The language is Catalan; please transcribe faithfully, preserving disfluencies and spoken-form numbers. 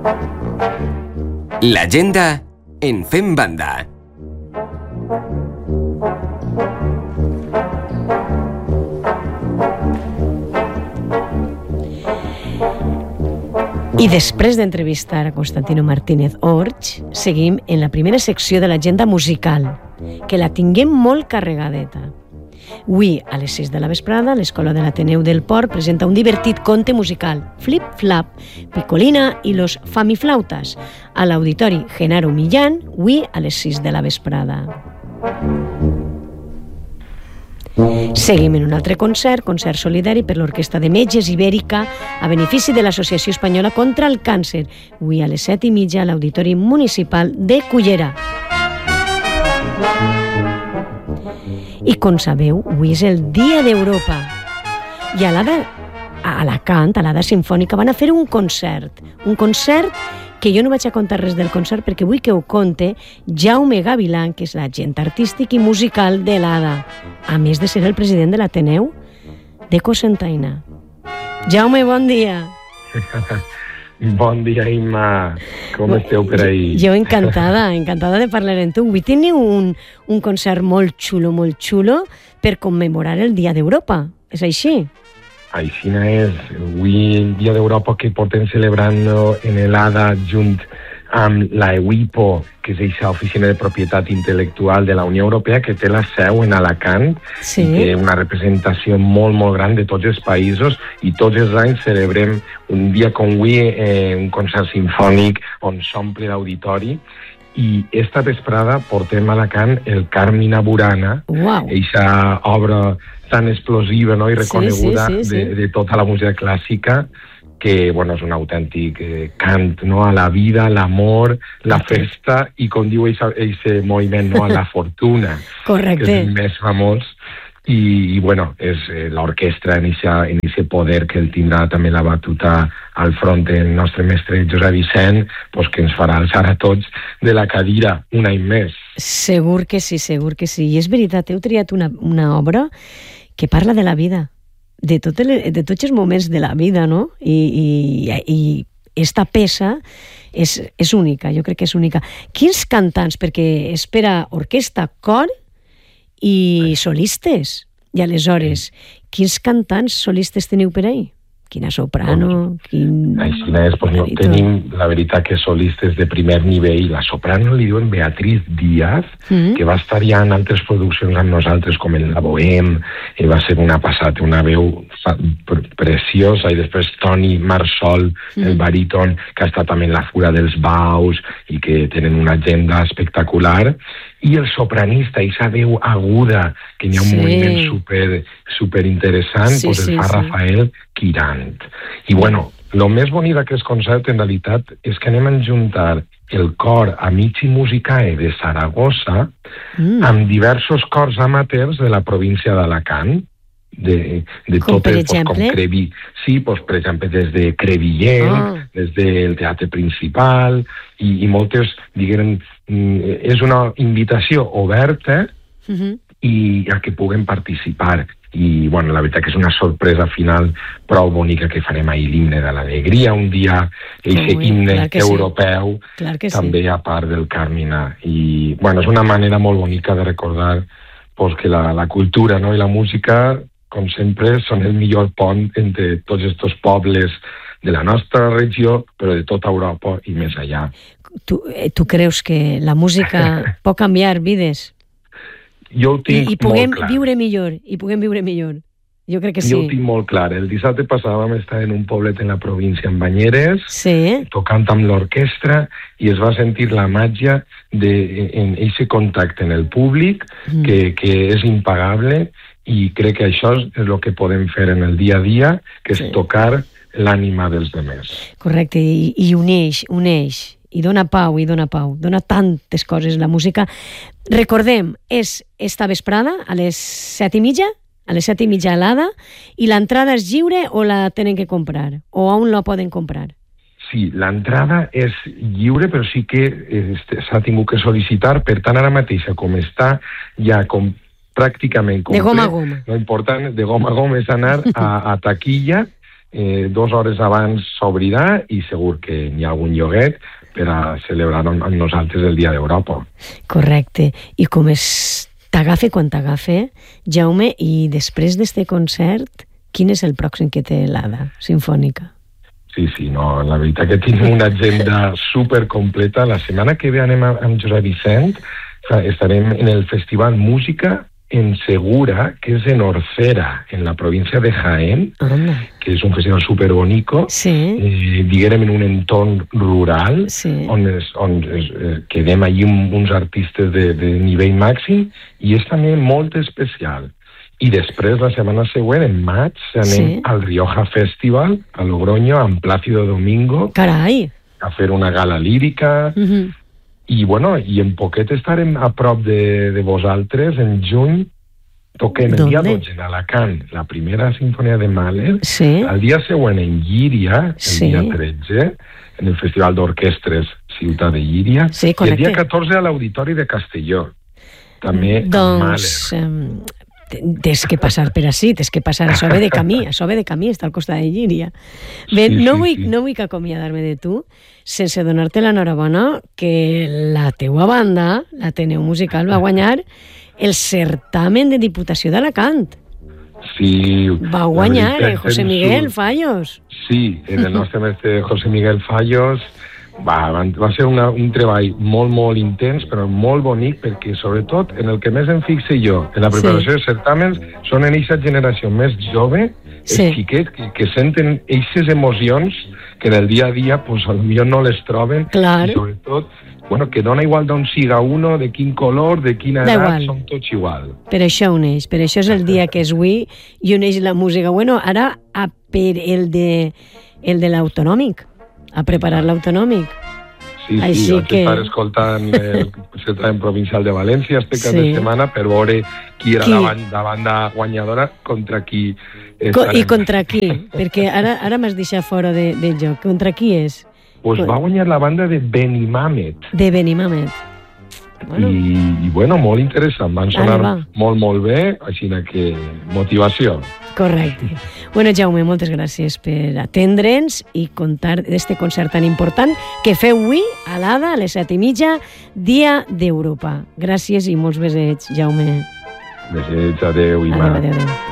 L'agenda en Fem Banda. I després d'entrevistar a Constantino Martínez Orts, seguim en la primera secció de l'agenda musical, que la tinguem molt carregadeta. Avui, a les sis de la vesprada, l'Escola de l'Ateneu del Port presenta un divertit conte musical, Flip Flap, Picolina i los Famiflautas, a l'Auditori Genaro Millán, avui a les sis de la vesprada. Seguim en un altre concert, concert solidari per l'Orquestra de Metges Ibèrica a benefici de l'Associació Espanyola contra el Càncer, avui a les set i mitja a l'Auditori Municipal de Cullera. I com sabeu, avui és el Dia d'Europa. I a l'Ada, a Alacant, a l'Ada Simfònica, van a fer un concert. Un concert que jo no vaig a contar res del concert perquè vull que ho conte Jaume Gavilán, que és l'agent artístic i musical de l'Ada, a més de ser el president de l'Ateneu de Cocentaina. Jaume, bon dia. Bon dia, Imma. Com esteu per ahí? Jo encantada, encantada de parlar amb tu. Avui teniu un, un concert molt xulo, molt xulo, per commemorar el Dia d'Europa. És així? Aixina és. Avui el Dia d'Europa que portem celebrant en l'Ada junt amb la EUIPO, que és aquesta oficina de propietat intel·lectual de la Unió Europea, que té la seu en Alacant, sí. I té una representació molt, molt gran de tots els països, i tots els anys celebrem un dia com avui, eh, un concert sinfònic on s'omple l'auditori, i esta vesprada portem a Alacant el Carmina Burana, wow. Eixa obra tan explosiva, no?, i reconeguda sí, sí, sí, sí. De, de tota la música clàssica, que bueno, és un autèntic eh, cant, no?, a la vida, a l'amor, la festa, i com diu aquest moviment, no?, a la fortuna. Correcte. Que és el més famós. I, i bueno, és eh, l'orquestra en aquest poder que el tindrà també la batuta al front el nostre mestre Josep Vicent, pues, que ens farà alçar a tots de la cadira un any més. Segur que sí, segur que sí. I és veritat, heu triat una, una obra que parla de la vida, de, tot el, de tots els moments de la vida, no? I, i, i esta peça és, és única, jo crec que és única. Quins cantants? Perquè és per a orquestra, cor i solistes. I aleshores, quins cantants solistes teniu per ahí? Quina soprano, quin... Així és, pues no, tenim, la veritat, que solistes de primer nivell. La soprano li diuen Beatriz Díaz, mm-hmm. que va estar ja en altres produccions amb nosaltres, com en La Bohème, i va ser una passada, una veu preciosa, i després Toni Marsol, mm-hmm. el baríton, que ha estat també en La Fura dels Baus, i que tenen una agenda espectacular, i el sopranista, aquesta veu aguda, que hi ha un sí. moviment super, super interessant, sí, pues el sí, fa sí. Rafael Quirant. I bueno, el més bonic d'aquest concert, en realitat, és que anem a juntar el cor Amici Musicae de Saragossa mm. amb diversos cors amateurs de la província d'Alacant, de, de com tot per el, exemple? Pues, com Crevi, sí, pues, per exemple, des de Crevillent, oh. des del Teatre Principal, i, i moltes, diguem, és una invitació oberta uh-huh. i a que puguem participar. I, bueno, la veritat que és una sorpresa final prou bonica, que farem ahir l'himne de l'alegria, un dia, aquest oh, himne europeu, sí. també sí. a part del Carmina. I, bueno, és una manera molt bonica de recordar pues, que la, la cultura, no?, i la música, com sempre, són el millor pont entre tots aquests pobles de la nostra regió, però de tota Europa i més allà. Tu, tu creus que la música pot canviar vides? Jo ho tinc I, i puguem molt clar. viure millor, i puguem viure millor. Jo crec que sí. Jo ho tinc molt clar. El dissabte passat vam estar en un poblet en la província, en Banyeres, sí. tocant amb l'orquestra, i es va sentir la màgia d'aquest contacte en el públic, mm. que, que és impagable, i crec que això és el que podem fer en el dia a dia, que és sí. tocar l'ànima dels demés. Correcte, i, i uneix, uneix. I dona pau, i dona pau. Dona tantes coses, la música. Recordem, és esta vesprada, a les set i mitja, a les set i mitja a l'Ada, i l'entrada és lliure o la tenen que comprar? O on la poden comprar? Sí, l'entrada és lliure, però sí que s'ha tingut que sol·licitar. Per tant, ara mateixa, com està ja com pràcticament complet, de goma a goma. Lo important de goma a goma és anar a, a taquilla eh, dues hores abans s'obrirà i segur que hi ha algun lloguet per a celebrar amb nosaltres el Dia d'Europa. Correcte. I com és t'agafa quan t'agafa, Jaume, i després d'este concert, quin és el pròxim que té l'Ada Simfònica? Sí, sí, no, la veritat que tinc una agenda supercompleta. La setmana que ve anem amb Josep Vicent, estarem en el Festival Música en Segura, que és en Orcera, en la província de Jaén, Hola. que és un festival superbonico, sí. eh, diguem en un entorn rural, sí. on, es, on es, eh, quedem allí uns artistes de, de nivell màxim, i és també molt especial. I després, la setmana següent, en maig, anem sí. al Rioja Festival, a Logroño, amb Plácido Domingo, Carai. a fer una gala lírica, Uh-huh. i bueno, i en poquet estarem a prop de, de vosaltres. En juny toquem el dia dotze en Alacant, la primera sinfonia de Mahler, sí. el dia següent en Llíria, el sí. dia tretze, en el Festival d'Orquestres Ciutat de Llíria, sí, i el dia catorze a l'Auditori de Castelló, també doncs, amb Mahler. Um, tens que passar per ací, tens que passar a Sove de Camí, a Sove de Camí, està al costat de Llíria. Bé, sí, no, sí, vull, sí. no vull que acomiadar-me de tu sense donar-te l'enhorabona que la teua banda, l'Ateneu Musical, va guanyar el certamen de Diputació d'Alacant. Sí, va guanyar el José Miguel su... Fallos. Sí, en el nostre mestre José Miguel Fallos. Va, va ser una, un treball molt, molt intens, però molt bonic, perquè sobretot en el que més em fixe jo, en la preparació sí. de certàmens, són en aquesta generació més jove, els sí. xiquets, que, que senten aquestes emocions que en el dia a dia pues, potser no les troben, Clar. I sobretot bueno, que dona igual d'on siga uno, de quin color, de quina da edat, igual. som tots igual. Per això uneix, per això és el dia que és avui i uneix la música. Bueno, ara a per el de, el de l'autonòmic, a preparar l'autonòmic. Sí, sí, Així vaig que... estar escoltant el certamen provincial de València este cap sí. de setmana per veure qui era qui? La, banda, la banda guanyadora contra qui estarem. I contra qui? Perquè ara, ara m'has deixat fora de, de joc. Contra qui és? Pues va guanyar la banda de Benimamet. De Benimamet. Bueno. I, I, bueno, molt interessant. Van sonar va. molt, molt bé, així que motivació. Correcte. Bueno, Jaume, moltes gràcies per atendre'ns i contar d'este concert tan important que feu avui a l'Ada, a les set i mitja, Dia d'Europa. Gràcies i molts besets, Jaume. Besets, adeu, Ima. Adeu, adeu, adeu.